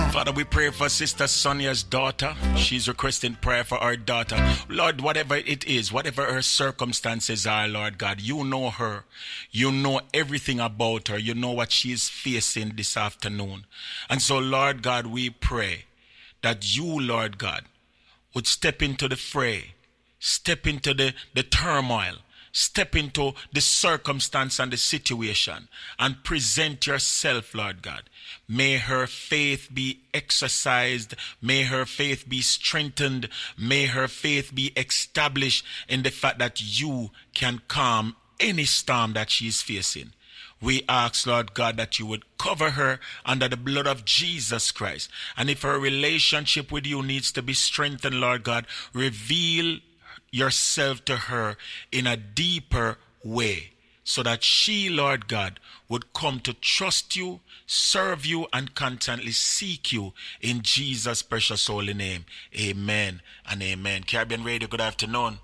Father, we pray for Sister Sonia's daughter. She's requesting prayer for our daughter. Lord, whatever it is, whatever her circumstances are, Lord God, you know her. You know everything about her. You know what she is facing this afternoon. And so, Lord God, we pray that you, Lord God, would step into the fray, step into the turmoil, step into the circumstance and the situation and present yourself, Lord God. May her faith be exercised. May her faith be strengthened. May her faith be established in the fact that you can calm any storm that she is facing. We ask, Lord God, that you would cover her under the blood of Jesus Christ. And if her relationship with you needs to be strengthened, Lord God, reveal yourself to her in a deeper way so that she, Lord God, would come to trust you, serve you, and constantly seek you in Jesus' precious holy name. Amen and amen. Caribbean Radio, good afternoon.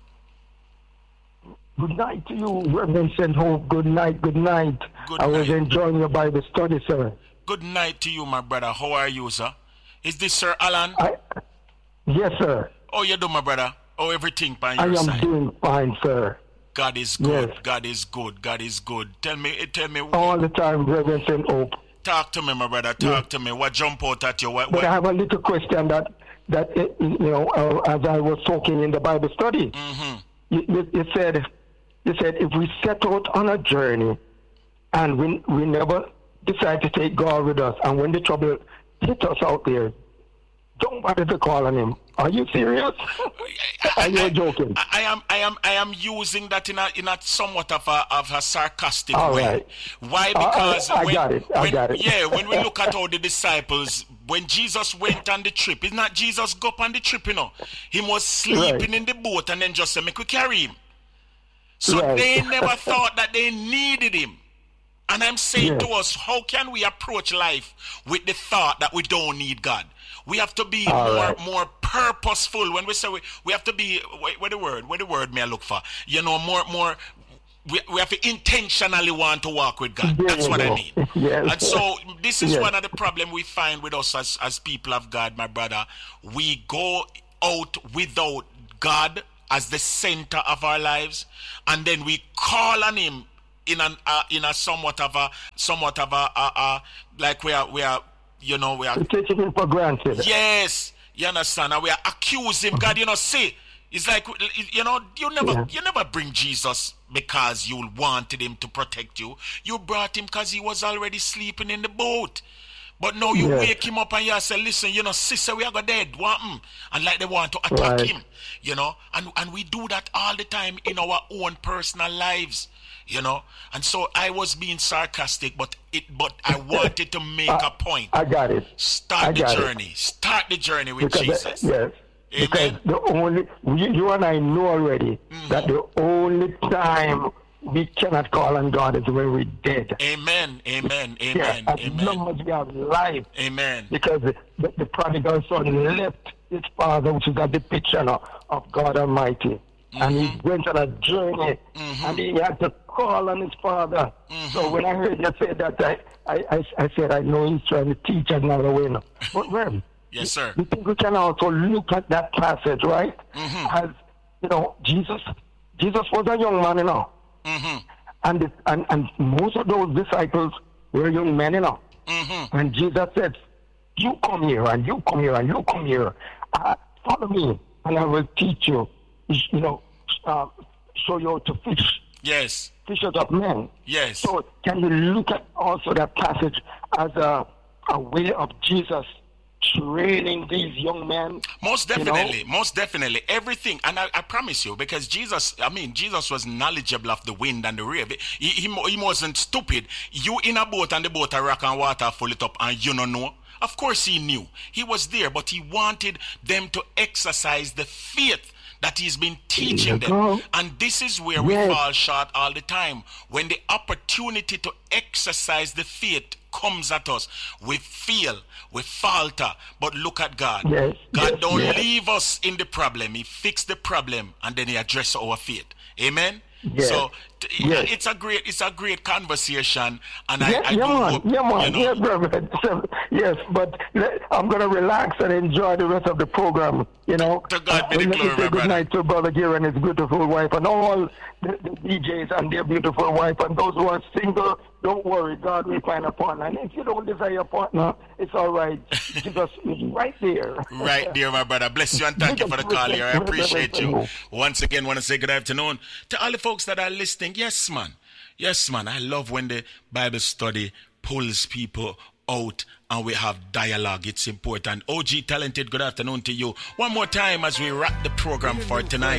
Good night to you, Reverend St. Hope. Good night, good night. I was enjoying your Bible study, sir. Good night to you, my brother. How are you, sir? Is this Sir Alan? Yes, sir. How you do, my brother? Oh, everything by your side? I am doing fine, sir. God is good. Yes. God is good. God is good. Tell me. All the time, Reverend St. Hope. Talk to me, my brother. Talk to me. What jump out at you? But I have a little question that as I was talking in the Bible study, you said if we set out on a journey and we never decide to take God with us, and when the trouble hits us out there, don't bother to call on him. Are you serious? Are you joking? I am using that in a somewhat of a sarcastic all way. Right. Why? Because I got it. Yeah, when we look at all the disciples, when Jesus went on the trip, it's not Jesus go up on the trip, He was sleeping in the boat and then just said, "Make we carry him." So they never thought that they needed him. And I'm saying to us, how can we approach life with the thought that we don't need God? We have to be more purposeful. When we say we have to be, what the word may I look for? More. We have to intentionally want to walk with God. That's what I mean. Yes. And so this is one of the problems we find with us as people of God, my brother. We go out without God as the center of our lives, and then we call on him in a somewhat of a like we are taking him for granted. Yes, you understand? And we are accusing God. See, it's like you never bring Jesus because you wanted him to protect you. You brought him because he was already sleeping in the boat. But now you wake him up and you say, "Listen, sister, we are go dead." And like they want to attack him, and we do that all the time in our own personal lives, And so I was being sarcastic, but I wanted to make a point. I got it. Start the journey with Jesus. Yes. Amen. Because you and I know already that the only time we cannot call on God is when we're dead. Amen. Amen. As long as we have life. Amen. Because the prodigal son left his father, which is a depiction of God Almighty. And he went on a journey, and he had to call on his father. So when I heard you say that, I said, I know he's trying to teach another way now. But Rem, yes, sir. You think we can also look at that passage, right? As Jesus was a young man, and most of those disciples were young men, And Jesus said, "You come here, and you come here, and you come here. Follow me, and I will teach you. Show you how to fish." Yes. Fishers of men. Yes. So can you look at also that passage as a way of Jesus training these young men? Most definitely. Everything. And I promise you, because Jesus was knowledgeable of the wind and the wave. He wasn't stupid. You in a boat and the boat a rock and water full it up and you don't know. Of course he knew. He was there, but he wanted them to exercise the faith that he's been teaching them. And this is where we fall short all the time. When the opportunity to exercise the faith comes at us, we fail, we falter. But look at God. God don't leave us in the problem. He fixed the problem and then he addresses our faith. Amen? So Yes. It's a great conversation, and Yeah, I do hope, man. you know, Yeah, brother. Yes, but I'm going to relax and enjoy the rest of the program, you know. To God be the Let me glory, say my good brother. night to Brother Gary and his beautiful wife, and all the DJs and their beautiful wife, and those who are single, don't worry, God will find a partner. And if you don't desire a partner, it's all right. Jesus is right there. Right there, my brother. Bless you and thank you for the call here. I appreciate you. Once again, want to say good afternoon to all the folks that are listening. Yes, man. Yes, man. I love when the Bible study pulls people out and we have dialogue. It's important. OG Talented, good afternoon to you. One more time as we wrap the program for tonight.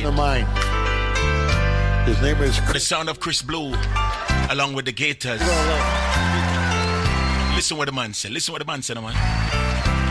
His name is The sound of Chris Blue, along with the Gators. Listen what the man said. Listen what the man said, man.